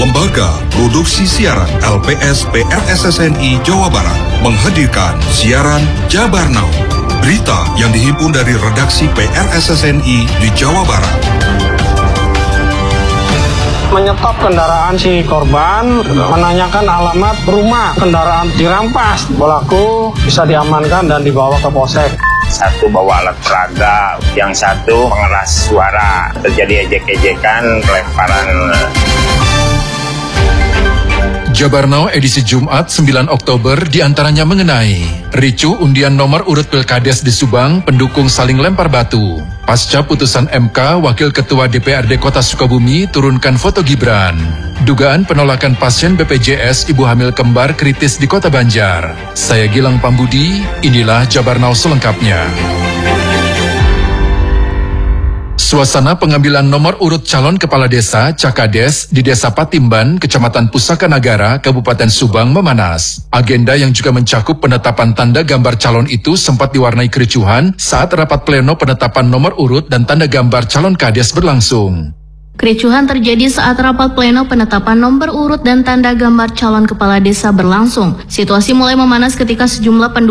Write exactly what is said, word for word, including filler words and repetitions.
Lembaga Produksi Siaran L P S P R S S N I Jawa Barat menghadirkan siaran Jabar Now, berita yang dihimpun dari redaksi P R S S N I di Jawa Barat. Menyetop kendaraan si korban, menanyakan alamat rumah, kendaraan dirampas. Pelaku bisa diamankan dan dibawa ke polsek. Satu bawa alat peraga, yang satu mengeras suara. Terjadi ejek-ejekan, lemparan. Jabar Now edisi Jumat sembilan Oktober diantaranya mengenai ricuh undian nomor urut Pilkades di Subang, pendukung saling lempar batu. Pasca putusan M K, Wakil Ketua D P R D Kota Sukabumi turunkan foto Gibran. Dugaan penolakan pasien B P J S ibu hamil kembar kritis di Kota Banjar. Saya Gilang Pambudi, inilah Jabar Now selengkapnya. Suasana pengambilan nomor urut calon kepala desa Cakades di Desa Patimban, Kecamatan Pusaka Nagara, Kabupaten Subang memanas. Agenda yang juga mencakup penetapan tanda gambar calon itu sempat diwarnai kericuhan saat rapat pleno penetapan nomor urut dan tanda gambar calon kades berlangsung. Kericuhan terjadi saat rapat pleno penetapan nomor urut dan tanda gambar calon kepala desa berlangsung. Situasi mulai memanas ketika sejumlah pendukung